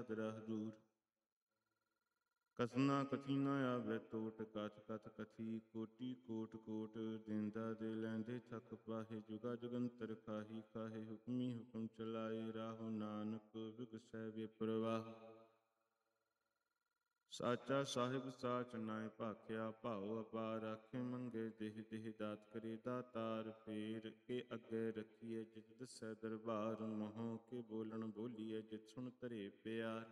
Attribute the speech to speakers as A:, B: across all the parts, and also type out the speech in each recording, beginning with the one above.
A: ਸਾਦਰਾ ਹਜ਼ੂਰ। ਕਸਨਾ ਕਥੀ ਨਾ ਆਵੇ ਟੋਟ, ਕਥ ਕਥ ਕਥੀ ਕੋਟੀ ਕੋਟ ਕੋਟ। ਦੇਂਦਾ ਦੇ ਲੈਂਦੇ ਥਕ ਪਾਹੇ, ਜੁਗਾ ਜੁਗੰਤਰ ਖਾਹੀ ਖਾਹੇ। ਹੁਕਮੀ ਹੁਕਮ ਚਲਾਏ ਰਾਹੋ, ਨਾਨਕ ਵਿਗਸੈ ਵਿਪਰਵਾਹ। ਸਾਚਾ ਸਾਹਿਬ ਸਾਚ ਨਾਇ ਭਾਖਿਆ, ਭਾਉ ਅਪਾਰ ਆਖੇ ਮੰਗੇ ਦੇਹ ਦੇਹ। ਦਾਤ ਕਰੇ ਦਾਤਾਰ, ਫੇਰ ਕੇ ਅੱਗੇ ਰੱਖੀਏ ਜਿਤ ਦਸੈ ਦਰਬਾਰ। ਮੋਹ ਕੇ ਬੋਲਣ ਬੋਲੀਏ, ਜਿਤ ਸੁਣ ਧਰੇ ਪਿਆਰ।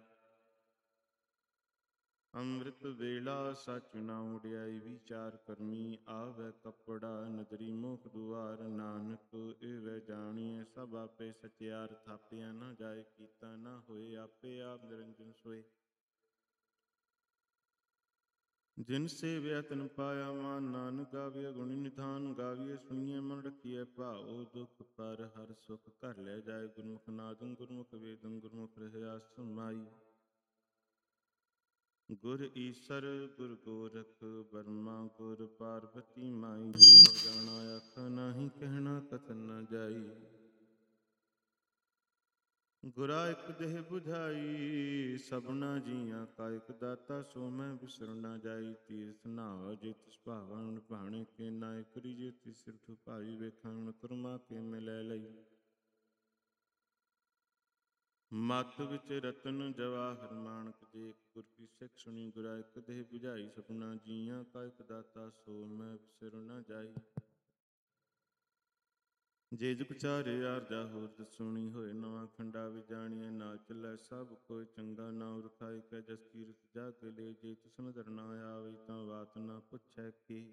A: ਅੰਮ੍ਰਿਤ ਵੇਲਾ ਸਚ ਨਾਉ ਉਡਿਆਈ, ਵਿਚਾਰ ਕਰਮੀ ਆਵੈ ਕੱਪੜਾ। ਨਦਰੀ ਮੋਖ ਦੁਆਰ, ਨਾਨਕ ਏਵੈ ਜਾਣੀਐ ਸਭ ਆਪੇ ਸਚਿਆਰ। ਥਾਪਿਆ ਨਾ ਜਾਏ, ਕੀਤਾ ਨਾ ਹੋਏ, ਆਪੇ ਆਪ ਨਿਰੰਜਨ ਸੋਏ। ਜਿਨ ਸੇਵਿਆ ਤਿਨ ਪਾਇਆ ਮਾਨ, ਨਾਨਕ ਗਾਵੀਐ ਗੁਣੀ ਨਿਧਾਨ। ਗਾਵੀਐ ਸੁਣੀਐ ਮਨ ਰਖੀਐ ਭਾਉ, ਦੁਖ ਪਰ ਹਰਿ ਸੁਖ ਘਰ ਲੈ ਜਾਏ। ਗੁਰਮੁਖ ਨਾਦੰ ਗੁਰਮੁਖ ਵੇਦੰ, ਗੁਰਮੁਖ ਰਹਿਆ ਸਮਾਈ। ਗੁਰ ਈਸਰ ਗੁਰ ਗੋਰਖ ਬਰਮਾ, ਗੁਰ ਪਾਰਬਤੀ ਮਾਈ। ਜਿਹੋ ਜਾਣਾ ਆਖ ਨਾਹੀ, ਕਹਿਣਾ ਕਥਨ ਨ ਜਾਈ। ਗੁਰਾ ਇਕ ਦੇਹ ਬੁਝਾਈ, ਸਭਨਾ ਜੀਆਂ ਕਾ ਇਕ ਦਾਤਾ। ਸੋ ਮੈਂ ਬਿਸਰ ਨ ਜਾਈ, ਤੀਰਥ ਨਾਵ ਜੇ ਤਿਸ ਭਾਵਨ। ਭਾਣੇ ਕੇ ਨਾਇ ਕਰੀ, ਜੇ ਤਿਸ ਸਿਰਠ ਭਾਈ। ਵੇਖਣ ਕੁਰਮਾ ਕੇ ਮੈਂ ਲੈ ਲਈ। ਮਤ ਵਿੱਚ ਰਤਨ ਜਵਾਹਰ ਮਾਣਕ, ਜੇ ਇਕ ਗੁਰ ਕੀ ਸਿੱਖ ਸੁਣੀ। ਗੁਰਾ ਇਕ ਦੇਹ ਬੁਝਾਈ, ਸਭਨਾ ਜੀਆਂ ਕਾ ਇਕ ਦਾਤਾ। ਸੋ ਮੈਂ ਬਿਸਰ ਨ ਜਾਈ। ਜੇ ਜੁਗ ਚਾਰੇ ਆਰਜਾ ਹੋਰ ਦਸੁਣੀ, ਹੋਏ ਨਵਾਂ ਖੰਡਾ ਵਿਜਾਣੀਐ। ਨਾਲ ਚੱਲੈ ਸਭ ਕੋਈ ਚੰਗਾ, ਨਾਉ ਰਖਾਈ ਕੈ ਜਸ ਕੀਰਤ ਜਾਗ ਲੈ। ਜੇ ਤਿਸ ਨਦਰ ਨਾ ਆਵਈ, ਤਾਂ ਬਾਤ ਨ ਪੁੱਛੈ ਕੀ।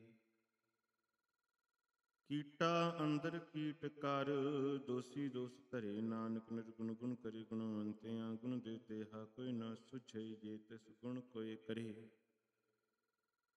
A: ਕੀਟਾ ਅੰਦਰ ਕੀਟ ਕਰ, ਦੋਸੀ ਦੋਸ ਧਰੇ। ਨਾਨਕ ਨਿਰਗੁਣ ਗੁਣ ਕਰੇ, ਗੁਣਵੰਤਿਆ ਗੁਣ ਦੇ ਦੇਹਾ। ਕੋਈ ਨ ਸੁਝਈ, ਜੇ ਤਿਸ ਗੁਣ ਕੋਇ ਕਰੇ।